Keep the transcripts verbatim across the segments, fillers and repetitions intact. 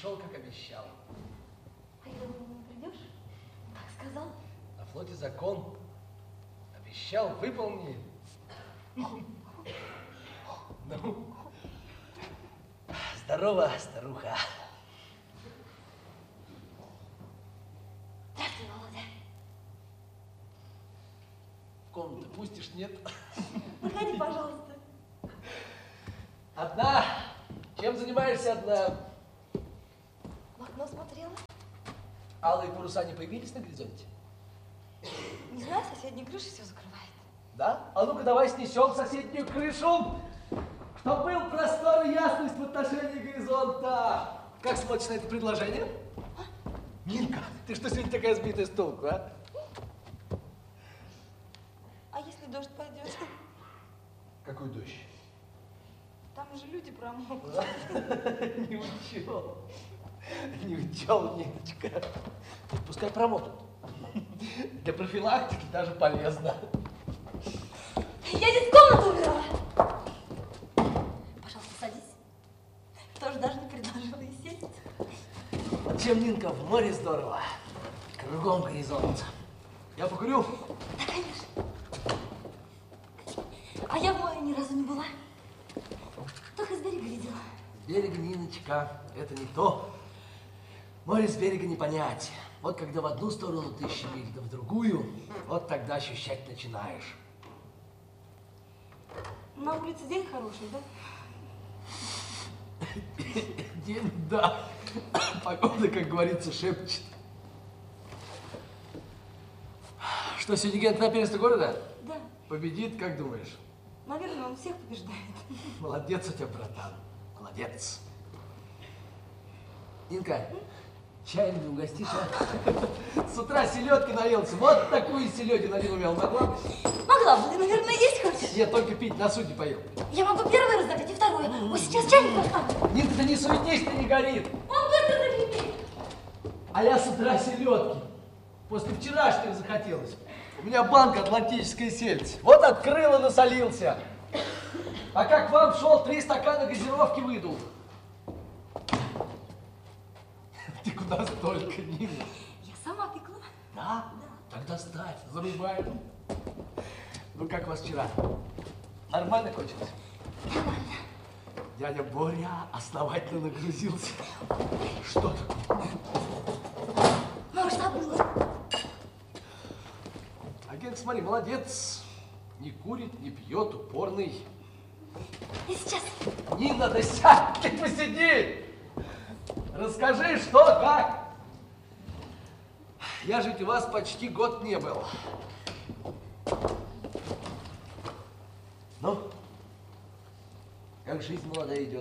Пришел, как обещал. А я думала, не придешь? Так сказал. На флоте закон. Обещал, выполни. Ну, здорово, старуха. Здравствуй, Володя. В комнату пустишь, нет? Выходи, пожалуйста. Одна? Чем занимаешься одна? В окно смотрела. Алые паруса не появились на горизонте? Не знаю, соседняя крыша все закрывает. Да? А ну-ка давай снесем соседнюю крышу, чтоб был простор и ясность в отношении горизонта. Как смотришь на это предложение? А? Нинка, ты что сегодня такая сбитая с толку, а? А если дождь пойдет? Какой дождь? Там же люди промокнут. Не учел. Не учел, Ниночка. Пускай промокнут. Для профилактики даже полезно. Я здесь комнату убирала. Пожалуйста, садись. Тоже даже не предложила и сесть. Вот чем, Нинка, в море здорово. Кругом горизонт. Я покурю? Да, конечно. А я в море ни разу не была. Только с берега видела. С берега, Ниночка, это не то. Море с берега не понять. Вот когда в одну сторону тысячи миль, да в другую, вот тогда ощущать начинаешь. На улице день хороший, да? День, да. Погода, как говорится, шепчет. Что, сегодня гент на первенство города? Да. Победит, как думаешь? Наверное, он всех побеждает. Молодец у тебя, братан. Молодец. Инка, чаем не угостишь, а? С утра селедки наелся. Вот такую селедину один умел. Могла бы? Могла бы. Ты, наверное, есть хочешь? Я только пить на суде поел. Я могу первый раздать, и второй. Вот сейчас чайник поставлю. Нинка, ты не суетись, ты не горит. Он быстро закипит. А я с утра селедки. После вчерашнего захотелось. У меня банка атлантической сельдь. Вот открыл и насолился. А как к вам шел, три стакана газировки выдул. Ты куда столько, Нина? Я сама пекла. Да? Да. Тогда ставь, зарубаем. Ну, как у вас вчера? Нормально кончилось? Нормально. Дядя Боря основательно нагрузился. Что такое? Может, забыла. Агент, смотри, молодец. Не курит, не пьет, упорный. И сейчас. Нина, да сядь, ты посиди. Расскажи, что, как? Я жить у вас почти год не был. Ну, как жизнь молодая идет?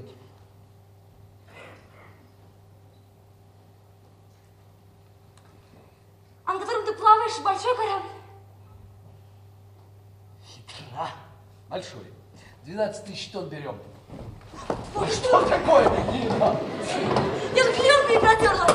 А на котором ты плаваешь, большой корабль? Хитра. Большой. двенадцать тысяч тонн берем. Ой, а что такое, Нина? Я тут клеенкой протерла.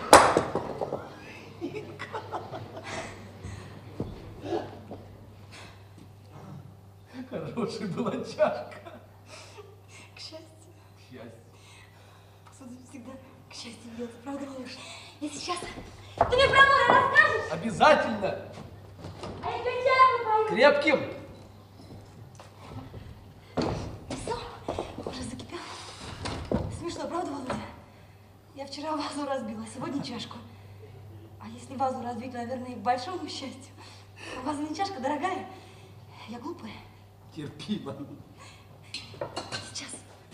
Хорошая была чашка. К счастью. К счастью. Посуда всегда к счастью бьется, правда, малыш? И сейчас ты мне про море расскажешь? Обязательно. А я тебе чаю попою. Крепким. Все, уже закипел. Смешно, правда, Володя? Я вчера вазу разбила, а сегодня чашку. А если вазу разбить, наверное, и к большому счастью. А ваза не чашка, дорогая. Я глупая. Терпимо. Сейчас.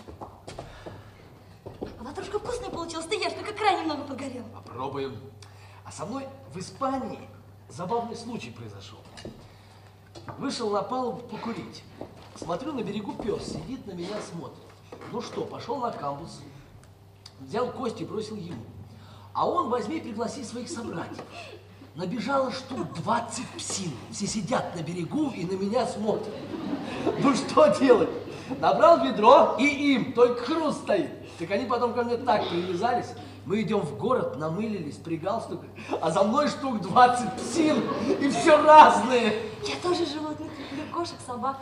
А ватрушка вкусная получилась. Ты ешь, только край немного подгорел. Попробуем. А со мной в Испании забавный случай произошел. Вышел на палубу покурить. Смотрю, на берегу пес сидит, на меня смотрит. Ну что, пошел на камбус, взял кость и бросил ему. А он возьми, пригласи своих собратьев. Набежало штук двадцать псин. Все сидят на берегу и на меня смотрят. Ну что делать? Набрал ведро и им, только хруст стоит. Так они потом ко мне так привязались. Мы идем в город, намылились, при галстуках, а за мной штук двадцать псин, и все разные. Я тоже животных люблю, кошек, собак.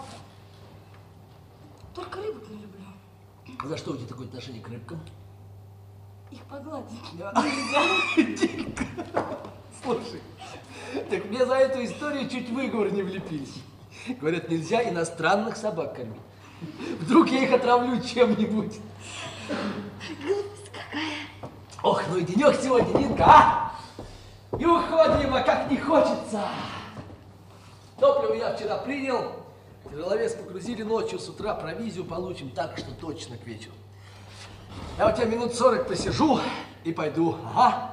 Только рыбок не люблю. За что у тебя такое отношение к рыбкам? их погладить. Динка, слушай, так мне за эту историю чуть в выговор не влепились. Говорят, нельзя иностранных собак кормить. Вдруг я их отравлю чем-нибудь. Глупость какая. Ох, ну и денек сегодня, Динка, а! И уходим, а как не хочется. Топливо я вчера принял. Тяжеловес погрузили ночью, с утра провизию получим, так что точно к вечеру. Я у тебя минут сорок посижу и пойду. Ага.